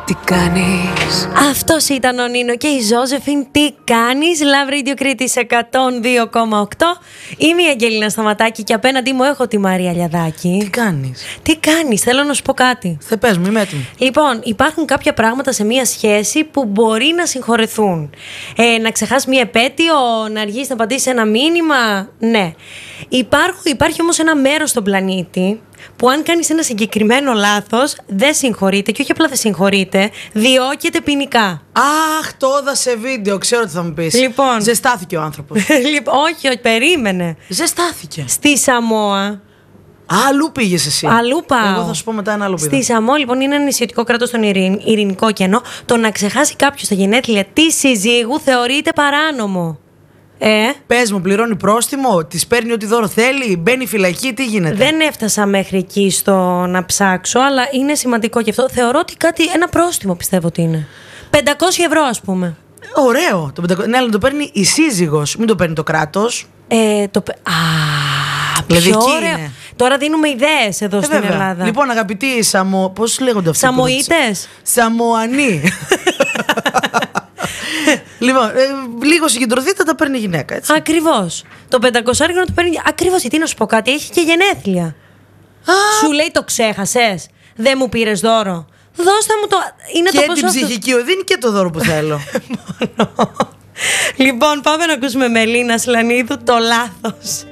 Τι κάνεις? Αυτός ήταν ο Νίνο και η Ζώζεφιν. Τι κάνεις? Love Radio Κρήτης 102,8. Είμαι η Αγγελίνα Σταματάκη και απέναντί μου έχω τη Μαρία Λιαδάκη. Τι κάνεις? Τι κάνεις? Θέλω να σου πω κάτι. Θε πες μου, είμαι έτοιμη. Λοιπόν, υπάρχουν κάποια πράγματα σε μία σχέση που μπορεί να συγχωρεθούν. Να ξεχάσεις μία επέτειο, να αργείς να απαντήσεις ένα μήνυμα. Ναι. Υπάρχει όμως ένα μέρος στον πλανήτη που αν κάνεις ένα συγκεκριμένο λάθος δεν συγχωρείται, και όχι απλά δεν συγχωρείται, διώκεται ποινικά. Αχ, το είδα σε βίντεο, ξέρω τι θα μου πεις. Λοιπόν. Ζεστάθηκε ο άνθρωπος. Όχι, περίμενε. Ζεστάθηκε. Στη Σαμόα. Αλλού πήγες εσύ. Αλλού πάω. Εγώ θα σου πω μετά ένα άλλο πήγα. Στη Σαμόα, λοιπόν, είναι ένα νησιωτικό κράτος στον Ειρηνικό ωκεανό. Το να ξεχάσει κάποιος τα γενέθλια της συζύγου θεωρείται παράνομο. Πες μου, πληρώνει πρόστιμο, της παίρνει ό,τι δώρο θέλει, μπαίνει φυλακή, τι γίνεται? Δεν έφτασα μέχρι εκεί στο να ψάξω, αλλά είναι σημαντικό και αυτό. Θεωρώ ότι ένα πρόστιμο πιστεύω ότι είναι. 500 ευρώ, ας πούμε. Ωραίο. Ναι, αλλά το παίρνει η σύζυγος, μην το παίρνει το κράτος. Δηλαδή πιο ωραίο. Είναι. Τώρα δίνουμε ιδέες εδώ στην βέβαια. Ελλάδα. Λοιπόν, αγαπητοί πώς λέγονται αυτοί? Σαμοίτες. Σαμοανοί. Λοιπόν, λίγο συγκεντρωθείτε, τα παίρνει η γυναίκα, έτσι. Ακριβώς. Το 500 να το παίρνει. Ακριβώς, γιατί να σου πω κάτι, έχει και γενέθλια. Σου λέει το ξέχασες, δεν μου πήρες δώρο. Δώστε μου το. Είναι και το την ψυχική οδύνη και το δώρο που θέλω. Λοιπόν, πάμε να ακούσουμε Μελίνα Σλανίδου, το λάθος.